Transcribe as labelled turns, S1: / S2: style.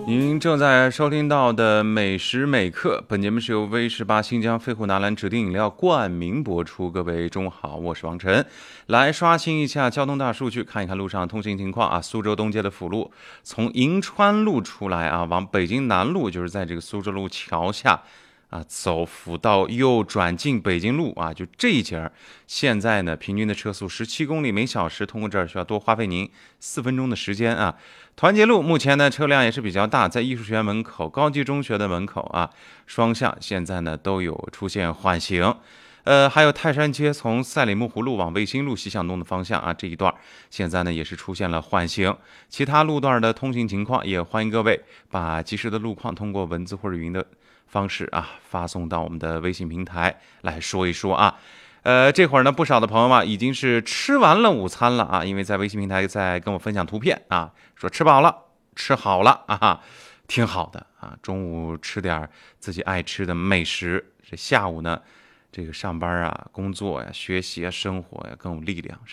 S1: 您正在收听到的美食美课，本节目是由 V18新疆飞虎拿蓝指定饮料冠名播出。各位中午好，我是王晨。来刷新一下交通大数据，看一看路上通行情况啊。苏州东街的辅路从银川路出来啊，往北京南路，就是在这个苏州路桥下啊，走辅道右转进北京路啊，就这一节现在呢，平均的车速17公里每小时，通过这儿需要多花费您4分钟的时间啊。团结路目前呢车辆也是比较大，在艺术学院门口、高级中学的门口啊，双向现在呢都有出现缓行。还有泰山街从赛里木湖路往卫星路西向东的方向啊，这一段现在呢也是出现了缓行。其他路段的通行情况，也欢迎各位把及时的路况通过文字或者语音的方式啊发送到我们的微信平台来说一说啊。这会儿呢，不少的朋友们已经是吃完了午餐了啊，因为在微信平台在跟我分享图片啊，说吃饱了，吃好了啊，挺好的啊。中午吃点自己爱吃的美食，这下午呢，这个上班啊、工作呀、学习啊、生活呀更有力量。